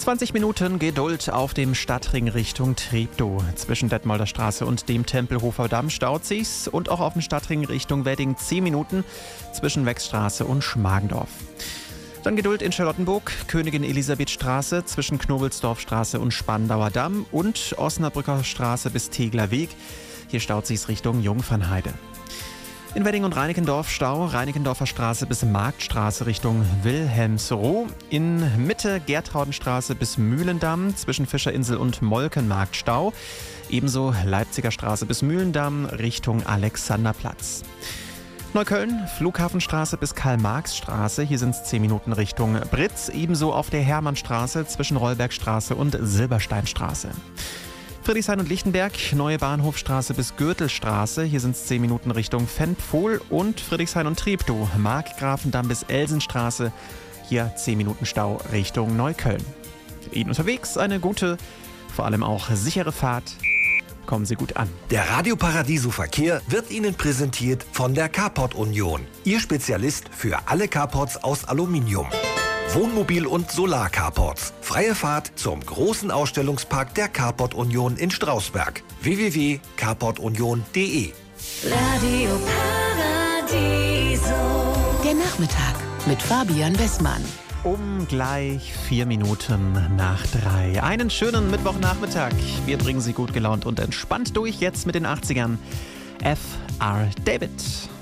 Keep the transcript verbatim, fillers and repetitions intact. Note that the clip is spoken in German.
zwanzig Minuten Geduld auf dem Stadtring Richtung Treptow. Zwischen Detmolder Straße und dem Tempelhofer Damm staut sich's. Und auch auf dem Stadtring Richtung Wedding zehn Minuten zwischen Wechstraße und Schmargendorf. Dann Geduld in Charlottenburg, Königin Elisabeth Straße zwischen Knobelsdorfstraße und Spandauer Damm und Osnabrücker Straße bis Tegler Weg. Hier staut sich's Richtung Jungfernheide. In Wedding und Reinickendorf Stau, Reinickendorfer Straße bis Marktstraße Richtung Wilhelmsruh. In Mitte Gertraudenstraße bis Mühlendamm, zwischen Fischerinsel und Molkenmarkt Stau. Ebenso Leipziger Straße bis Mühlendamm Richtung Alexanderplatz. Neukölln, Flughafenstraße bis Karl-Marx-Straße, hier sind es zehn Minuten Richtung Britz. Ebenso auf der Hermannstraße zwischen Rollbergstraße und Silbersteinstraße. Friedrichshain und Lichtenberg, Neue Bahnhofstraße bis Gürtelstraße. Hier sind es zehn Minuten Richtung Fenpfohl und Friedrichshain und Treptow, Markgrafendamm bis Elsenstraße. Hier zehn Minuten Stau Richtung Neukölln. Für Ihnen unterwegs eine gute, vor allem auch sichere Fahrt. Kommen Sie gut an. Der Radio Paradiso Verkehr wird Ihnen präsentiert von der Carport Union. Ihr Spezialist für alle Carports aus Aluminium. Wohnmobil- und Solar-Carports. Freie Fahrt zum großen Ausstellungspark der Carport Union in Strausberg. w w w punkt carport union punkt d e Radio Paradiso. Der Nachmittag mit Fabian Wessmann. Um gleich vier Minuten nach drei. Einen schönen Mittwochnachmittag. Wir bringen Sie gut gelaunt und entspannt durch jetzt mit den achtzigern. F R David.